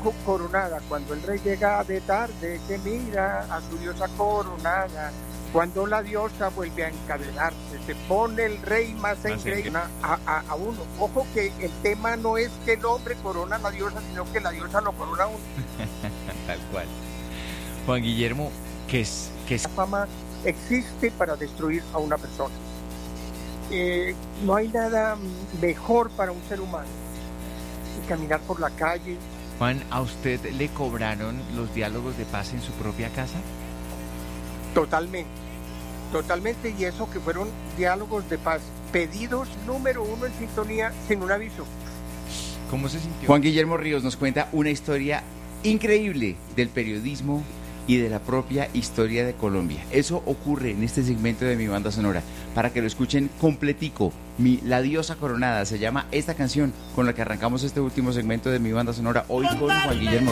dijo coronada, cuando el rey llega de tarde, que mira a su diosa coronada, cuando la diosa vuelve a encadenarse, se pone el rey más engreído a uno. Ojo que el tema no es que el hombre corona a la diosa, sino que la diosa lo corona a uno. Tal cual. Juan Guillermo, ¿qué es? La fama existe para destruir a una persona. No hay nada mejor para un ser humano que caminar por la calle. Juan, ¿a usted le cobraron los diálogos de paz en su propia casa? Totalmente, y eso que fueron diálogos de paz, pedidos número 1 en sintonía, sin un aviso. ¿Cómo se sintió? Juan Guillermo Ríos nos cuenta una historia increíble del periodismo y de la propia historia de Colombia. Eso ocurre en este segmento de Mi Banda Sonora. Para que lo escuchen completico, La Diosa Coronada se llama esta canción con la que arrancamos este último segmento de Mi Banda Sonora, hoy con Juan Guillermo